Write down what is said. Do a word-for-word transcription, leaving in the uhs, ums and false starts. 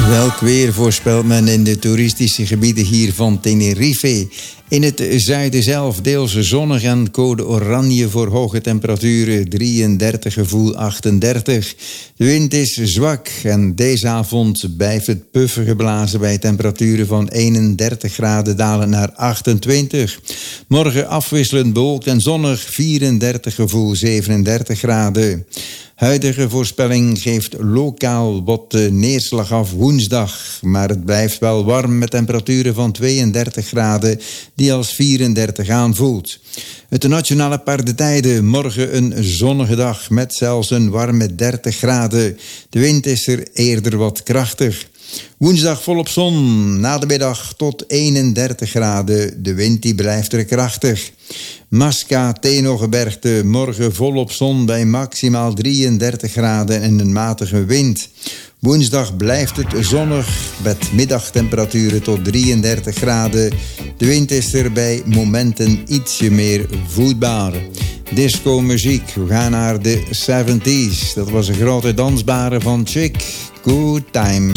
Welk weer voorspelt men in de toeristische gebieden hier van Tenerife? In het zuiden zelf deels zonnig en code oranje voor hoge temperaturen, drieëndertig, gevoel achtendertig. De wind is zwak en deze avond blijft het puffen geblazen bij temperaturen van eenendertig graden dalen naar achtentwintig. Morgen afwisselend bewolkt en zonnig, vierendertig, gevoel zevenendertig graden. Huidige voorspelling geeft lokaal wat neerslag af woensdag, maar het blijft wel warm met temperaturen van tweeëndertig graden die als vierendertig aanvoelt. Het nationale paardentijden, morgen een zonnige dag met zelfs een warme dertig graden. De wind is er eerder wat krachtig. Woensdag volop zon, na de middag tot eenendertig graden. De wind die blijft er krachtig. Masca, Tenogebergte, morgen volop zon bij maximaal drieëndertig graden en een matige wind. Woensdag blijft het zonnig met middagtemperaturen tot drieëndertig graden. De wind is er bij momenten ietsje meer voelbaar. Disco muziek, we gaan naar de zeventies. Dat was een grote dansbare van Chick. Good time.